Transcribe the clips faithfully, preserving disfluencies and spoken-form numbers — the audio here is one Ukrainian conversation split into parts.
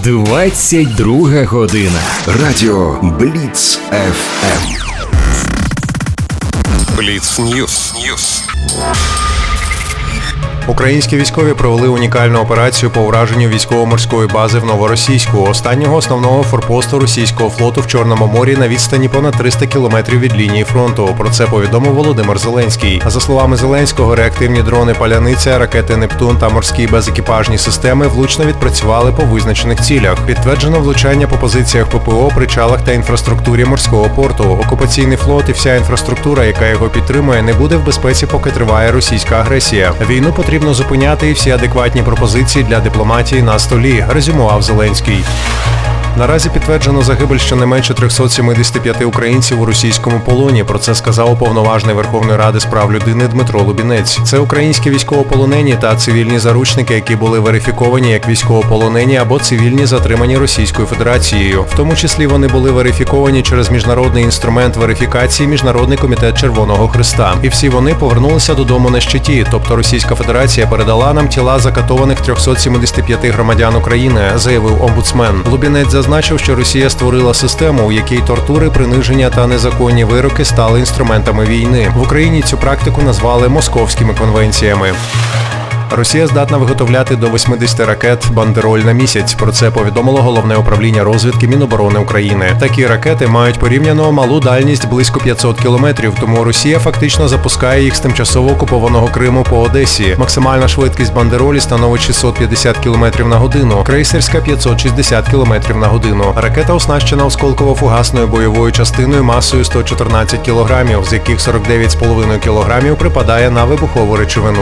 двадцять друга година. Радіо Бліц еф ем. Бліц Ньюс. Ньюс. Українські військові провели унікальну операцію по ураженню військово-морської бази в Новоросійську, останнього основного форпосту російського флоту в Чорному морі на відстані понад триста кілометрів від лінії фронту. Про це повідомив Володимир Зеленський. За словами Зеленського, реактивні дрони «Паляниця», ракети «Нептун» та морські безекіпажні системи влучно відпрацювали по визначених цілях. Підтверджено влучання по позиціях ППО, причалах та інфраструктурі морського порту. Окупаційний флот і вся інфраструктура, яка його підтримує, не буде в безпеці, поки триває російська агресія. Війну потрібно Потрібно зупиняти і всі адекватні пропозиції для дипломатії на столі, резюмував Зеленський. Наразі підтверджено загибель щонайменше триста сімдесят п'ять українців у російському полоні. Про це сказав уповноважений Верховної Ради з прав людини Дмитро Лубінець. Це українські військовополонені та цивільні заручники, які були верифіковані як військовополонені або цивільні затримані Російською Федерацією. В тому числі вони були верифіковані через міжнародний інструмент верифікації Міжнародний комітет Червоного Хреста. І всі вони повернулися додому на щиті, тобто Російська Федерація передала нам тіла закатованих триста сімдесят п'ять громадян України, заявив омбудсмен. Лубінець зазначив, що Росія створила систему, у якій тортури, приниження та незаконні вироки стали інструментами війни. В Україні цю практику назвали московськими конвенціями. Росія здатна виготовляти до вісімдесят ракет «Бандероль» на місяць. Про це повідомило Головне управління розвідки Міноборони України. Такі ракети мають порівняно малу дальність близько п'ятсот кілометрів, тому Росія фактично запускає їх з тимчасово окупованого Криму по Одесі. Максимальна швидкість «Бандеролі» становить шістсот п'ятдесят кілометрів на годину, крейсерська – п'ятсот шістдесят кілометрів на годину. Ракета оснащена осколково-фугасною бойовою частиною масою сто чотирнадцять кілограмів, з яких сорок дев'ять цілих п'ять десятих кілограмів припадає на вибухову речовину.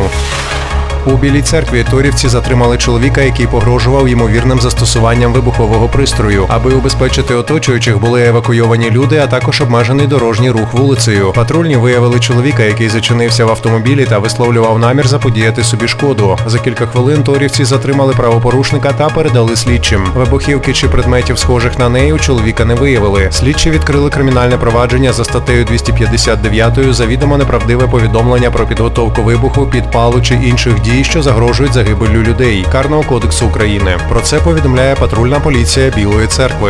У Білій Церкві торівці затримали чоловіка, який погрожував ймовірним застосуванням вибухового пристрою. Аби убезпечити оточуючих, були евакуйовані люди, а також обмежений дорожній рух вулицею. Патрульні виявили чоловіка, який зачинився в автомобілі та висловлював намір заподіяти собі шкоду. За кілька хвилин торівці затримали правопорушника та передали слідчим. Вибухівки чи предметів, схожих на неї, у чоловіка не виявили. Слідчі відкрили кримінальне провадження за статтею двісті п'ятдесят дев'ять «Завідомо неправдиве повідомлення про підготовку вибуху, підпалу чи інших дій, що загрожують загибеллю людей» Карного кодексу України. Про це повідомляє патрульна поліція Білої Церкви.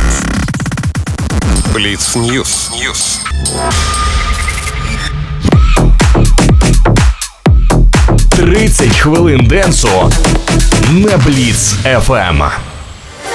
Бліц Ньюс. Ньюс. тридцять хвилин денсу на Бліц еф ем.